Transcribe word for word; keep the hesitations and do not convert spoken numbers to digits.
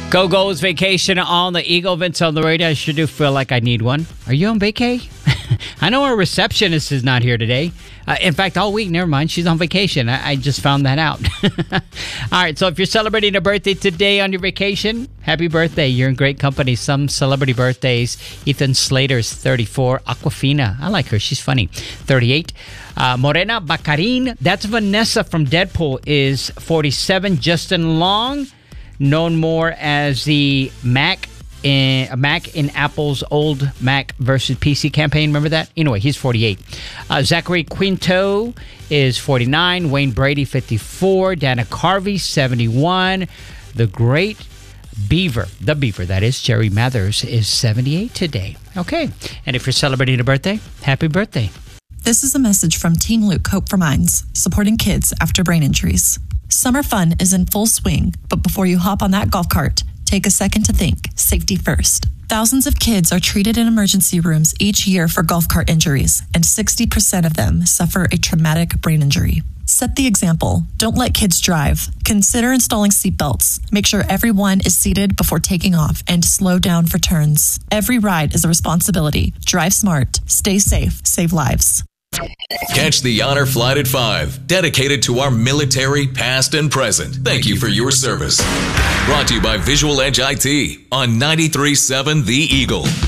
Go Go's vacation on the Eagle. Vince on the radio. I sure do feel like I need one. Are you on vacay? I know our receptionist is not here today. Uh, in fact, all week, never mind. She's on vacation. I, I just found that out. All right, so if you're celebrating a birthday today on your vacation, happy birthday. You're in great company. Some celebrity birthdays. Ethan Slater's thirty-four. Aquafina, I like her. She's funny. thirty-eight. Uh, Morena Baccarin, that's Vanessa from Deadpool, is forty-seven. Justin Long, known more as the Mac in, Mac in Apple's old Mac versus P C campaign. Remember that? Anyway, he's forty-eight. Uh, Zachary Quinto is forty-nine. Wayne Brady, fifty-four. Dana Carvey, seventy-one. The great Beaver, the Beaver, that is, Jerry Mathers, is seventy-eight today. Okay. And if you're celebrating a birthday, happy birthday. This is a message from Team Luke Hope for Minds, supporting kids after brain injuries. Summer fun is in full swing, but before you hop on that golf cart, take a second to think. Safety first. Thousands of kids are treated in emergency rooms each year for golf cart injuries, and sixty percent of them suffer a traumatic brain injury. Set the example. Don't let kids drive. Consider installing seatbelts. Make sure everyone is seated before taking off, and slow down for turns. Every ride is a responsibility. Drive smart. Stay safe. Save lives. Catch the Honor Flight at five, dedicated to our military, past and present. Thank you for your service. Brought to you by Visual Edge I T on ninety-three point seven The Eagle.